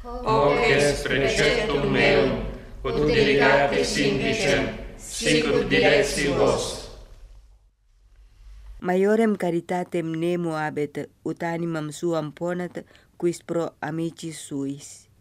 hoc est preceptum meum, ut delicate sindicem, sic ut direxi vos. Maiorem caritatem nemo habet, ut animam suam ponat, quis pro amicis suis.